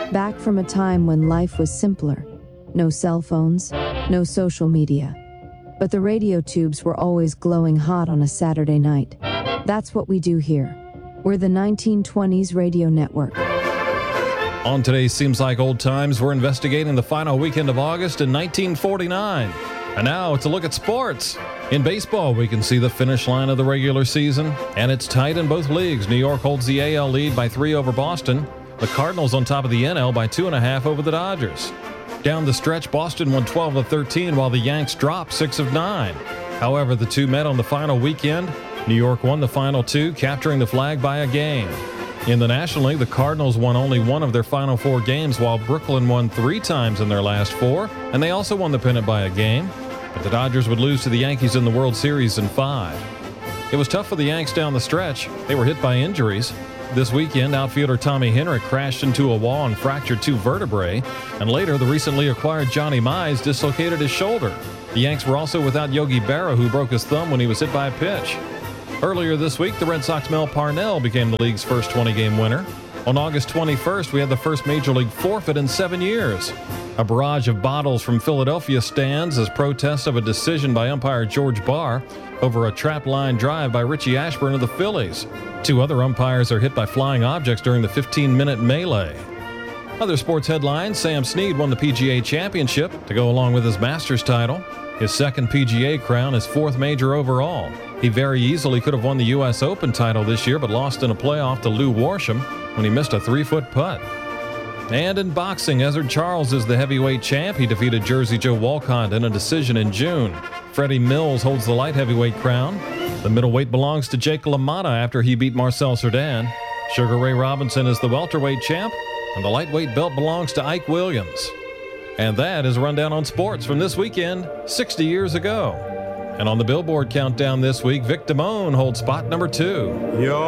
Back from a time when life was simpler. No cell phones, no social media. But the radio tubes were always glowing hot on a Saturday night. That's what we do here. We're the 1920s Radio Network. On today's Seems Like Old Times, we're investigating the final weekend of August in 1949. And now it's a look at sports. In baseball, we can see the finish line of the regular season, and it's tight in both leagues. New York holds the AL lead by 3 over Boston. The Cardinals on top of the NL by 2.5 over the Dodgers. Down the stretch, Boston won 12 of 13, while the Yanks dropped 6 of 9. However, the two met on the final weekend. New York won the final 2, capturing the flag by a game. In the National League, the Cardinals won only 1 of their final 4 games, while Brooklyn won 3 times in their last 4, and they also won the pennant by a game. But the Dodgers would lose to the Yankees in the World Series in 5. It was tough for the Yanks down the stretch. They were hit by injuries. This weekend, outfielder Tommy Henrich crashed into a wall and fractured 2 vertebrae, and later the recently acquired Johnny Mize dislocated his shoulder. The Yanks were also without Yogi Berra, who broke his thumb when he was hit by a pitch. Earlier this week, the Red Sox Mel Parnell became the league's first 20-game winner. On August 21st, we had the first Major League forfeit in 7 years. A barrage of bottles from Philadelphia stands as protest of a decision by umpire George Barr over a trap line drive by Richie Ashburn of the Phillies. 2 other umpires are hit by flying objects during the 15-minute melee. Other sports headlines: Sam Snead won the PGA Championship to go along with his Masters title. His second PGA crown, his 4th major overall. He very easily could have won the U.S. Open title this year, but lost in a playoff to Lou Warsham when he missed a 3-foot putt. And in boxing, Ezzard Charles is the heavyweight champ. He defeated Jersey Joe Walcott in a decision in June. Freddie Mills holds the light heavyweight crown. The middleweight belongs to Jake LaMotta after he beat Marcel Cerdan. Sugar Ray Robinson is the welterweight champ, and the lightweight belt belongs to Ike Williams. And that is a rundown on sports from this weekend 60 years ago. And on the Billboard countdown this week, Vic Damone holds spot number 2. Yo.